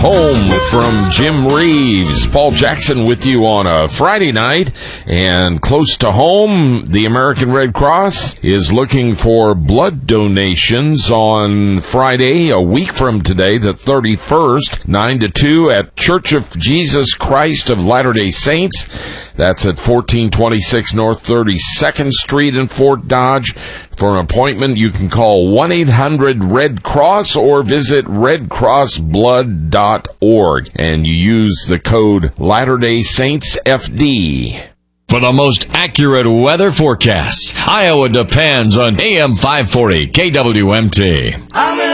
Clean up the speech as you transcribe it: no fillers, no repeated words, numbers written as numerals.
Home from Jim Reeves. Paul Jackson with you on a Friday night. And close to home, the American Red Cross is looking for blood donations on Friday, a week from today, the 31st, 9 to 2 at Church of Jesus Christ of Latter-day Saints. That's at 1426 North 32nd Street in Fort Dodge. For an appointment, you can call 1-800-RED-CROSS or visit redcrossblood.org. And you use the code Latter-day Saints FD. For the most accurate weather forecasts, Iowa depends on AM 540 KWMT.